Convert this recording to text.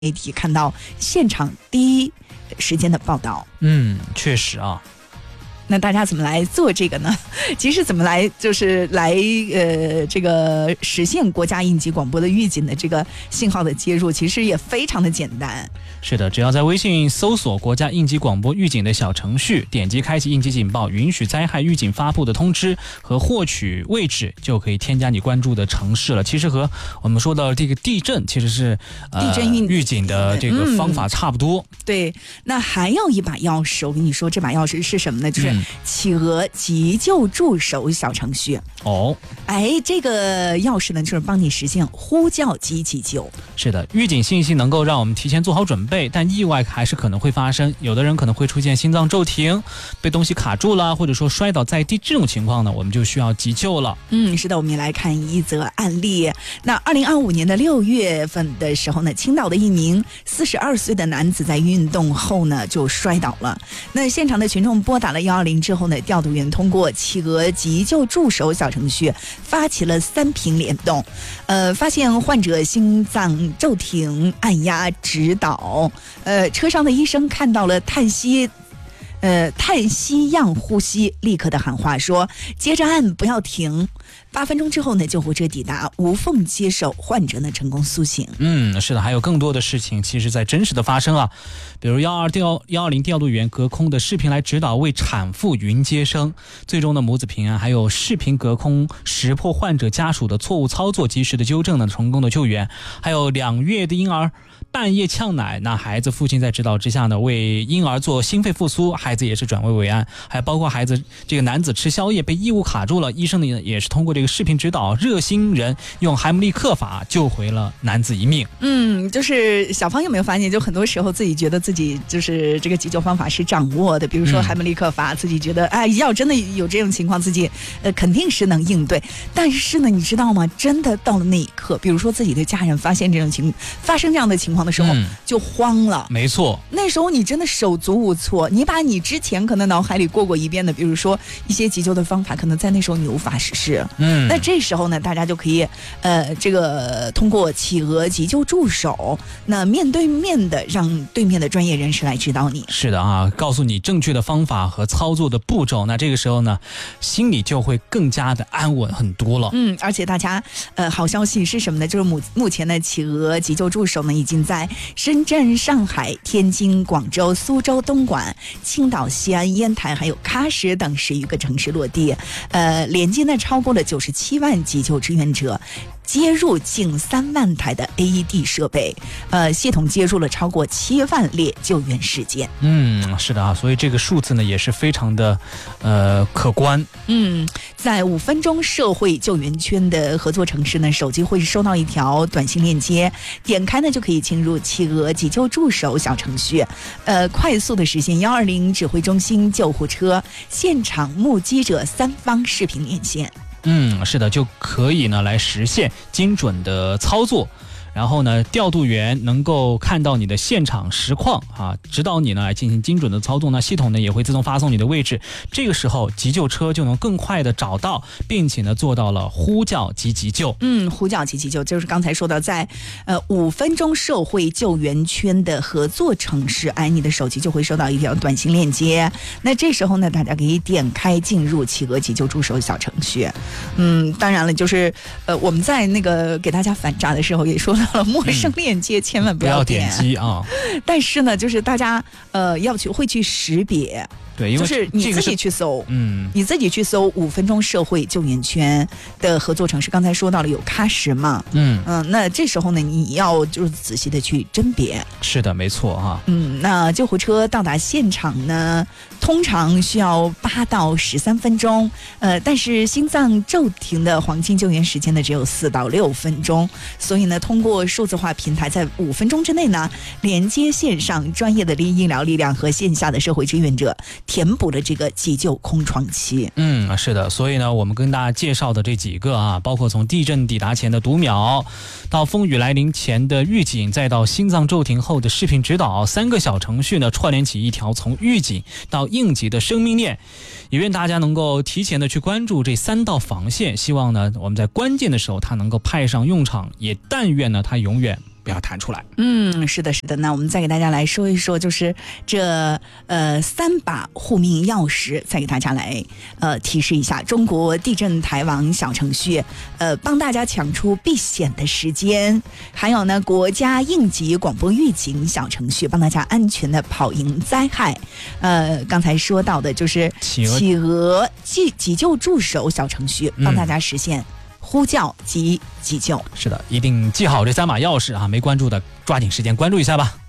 媒体看到现场第一时间的报道。 确实啊。 那大家怎么来做这个呢？其实怎么来就是来这个实现国家应急广播的预警的这个信号的接入，其实也非常的简单。 是的，只要在微信搜索国家应急广播预警的小程序，点击开启应急警报，允许灾害预警发布的通知和获取位置，就可以添加你关注的城市了。其实和我们说到这个地震其实是地震预警的这个方法差不多。 对，那还有一把钥匙，我跟你说这把钥匙是什么呢？就是企鹅急救助手小程序。这个钥匙呢，就是帮你实现呼叫及急救。 是的，预警信息能够让我们提前做好准备，但意外还是可能会发生。有的人可能会出现心脏骤停，被东西卡住了，或者说摔倒在地，这种情况呢，我们就需要急救了。 是的，我们也来看一则案例。那2025年的6月份的时候呢，青岛的一名42岁的男子在运动后呢就摔倒了。那现场的群众拨打了120之后呢，调度员通过企鹅急救助手小程序发起了3屏联动，发现患者心脏骤停、按压、指导。车上的医生看到了叹息样呼吸，立刻的喊话说：“接着按，不要停。”8分钟之后呢，救护车抵达，无缝接手，患者呢成功苏醒。 是的，还有更多的事情其实在真实的发生啊，比如120调度员隔空的视频来指导为产妇云接生，最终的母子平安，还有视频隔空识破患者家属的错误操作，及时的纠正呢，成功的救援，还有2月的婴儿半夜呛奶，那孩子父亲在指导之下呢，为婴儿做心肺复苏，孩子也是转危为安。还包括孩子这个男子吃宵夜被异物卡住了，医生呢也是通过这个视频指导，热心人用海姆立克法救回了男子一命。 就是小芳有没有发现，就很多时候自己觉得自己就是这个急救方法是掌握的，比如说海姆立克法，自己觉得要真的有这种情况，自己肯定是能应对。但是呢，你知道吗？真的到了那一刻，比如说自己的家人发生这样的情况的时候，就慌了。 没错， 那时候你真的手足无措，你把你之前可能脑海里过一遍的，比如说一些急救的方法，可能在那时候你无法实施。那这时候呢，大家就可以这个通过企鹅急救助手，那面对面的让对面的专业人士来指导你。 是的啊，告诉你正确的方法和操作的步骤，那这个时候呢，心里就会更加的安稳很多了。 而且大家好消息是什么呢？就是目前的企鹅急救助手呢，已经在深圳、上海、天津、广州、苏州、东莞、青岛、西安、烟台还有喀什等11个城市落地，连接呢超过了97万急救志愿者，接入近3万台的 AED 设备，系统接入了超过7万例救援事件。 是的啊，所以这个数字呢也是非常的可观。 在5分钟社会救援圈的合作城市呢，手机会收到一条短信链接，点开呢就可以进入企鹅急救助手小程序，快速的实现120指挥中心、救护车、现场目击者3方视频连线。 是的，就可以呢来实现精准的操作。然后呢，调度员能够看到你的现场实况啊，指导你呢来进行精准的操作呢，系统呢也会自动发送你的位置，这个时候急救车就能更快的找到，并且呢做到了呼叫及急救。 呼叫及急救就是刚才说的，在5分钟社会救援圈的合作城市，你的手机就会收到一条短信链接，那这时候呢，大家可以点开进入企鹅急救助手小程序。当然了，就是我们在那个给大家反诈的时候也说到了陌生链接千万不要点击啊。 但是呢，就是大家会去识别。 对，因为就是你自己去搜，你自己去搜5分钟社会救援圈的合作城市，刚才说到了有喀什嘛，那这时候呢，你要就是仔细的去甄别。 是的，没错哈。 那救护车到达现场呢，通常需要8到13分钟，但是心脏骤停的黄金救援时间呢只有4到6分钟，所以呢，通过数字化平台，在5分钟之内呢，连接线上专业的医疗力量和线下的社会志愿者，填补了这个急救空窗期。 是的，所以呢，我们跟大家介绍的这几个啊，包括从地震抵达前的读秒，到风雨来临前的预警，再到心脏骤停后的视频指导，3个小程序呢串联起一条从预警到应急的生命链，也愿大家能够提前的去关注这3道防线，希望呢我们在关键的时候它能够派上用场，也但愿呢它永远不要弹出来。 是的，是的。那我们再给大家来说一说，就是这3把护命钥匙，再给大家来提示一下。中国地震台网小程序，帮大家抢出避险的时间。还有呢，国家应急广播预警小程序，帮大家安全的跑赢灾害。刚才说到的就是企鹅急救助手小程序，帮大家实现呼叫及急救。 是的，一定记好这3把钥匙啊！没关注的抓紧时间关注一下吧。